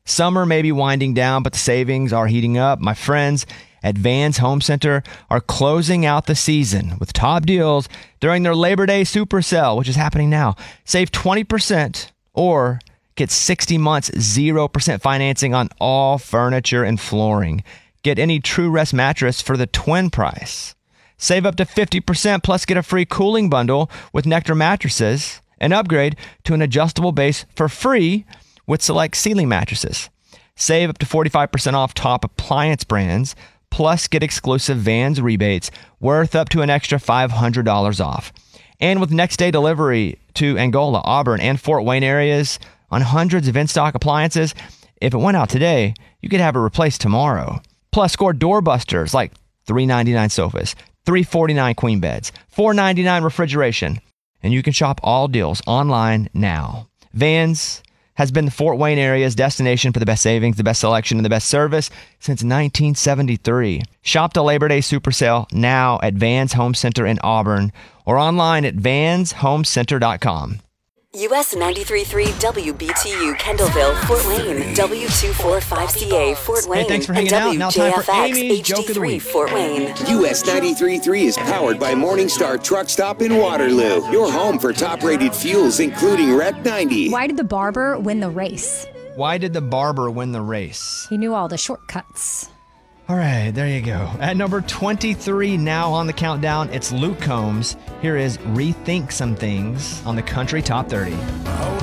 Summer may be winding down, but the savings are heating up. My friends at Vans Home Center are closing out the season with top deals during their Labor Day Super Sale, which is happening now. Save 20% or get 60 months, 0% financing on all furniture and flooring. Get any True Rest mattress for the twin price. Save up to 50% plus get a free cooling bundle with Nectar mattresses and upgrade to an adjustable base for free with select ceiling mattresses. Save up to 45% off top appliance brands, plus get exclusive Vans rebates worth up to an extra $500 off. And with next day delivery to Angola, Auburn, and Fort Wayne areas on hundreds of in-stock appliances, if it went out today, you could have it replaced tomorrow. Plus, score doorbusters like $399 sofas, $349 queen beds, $499 refrigeration, and you can shop all deals online now. Vans has been the Fort Wayne area's destination for the best savings, the best selection, and the best service since 1973. Shop the Labor Day Super Sale now at Vans Home Center in Auburn or online at vanshomecenter.com. US 93.3 WBTU Kendallville, Fort Wayne, W245CA, Fort Wayne, Hey, thanks for hanging out. Now time for Amy's Joke of the Week. Fort Wayne. US 93.3 is powered by Morningstar Truck Stop in Waterloo. Your home for top-rated fuels, including Rec 90. Why did the barber win the race? Why did the barber win the race? He knew all the shortcuts. All right, there you go. At number 23 now on the countdown, it's Luke Combs. Here is Rethink Some Things on the Country Top 30.